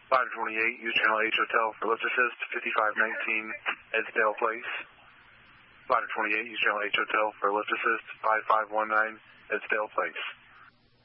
Ladder 28, use Channel H Hotel for lift assist, 5519 Eddsdale Place. Ladder 28, use Channel H Hotel for lift assist, 5519 Eddsdale Place.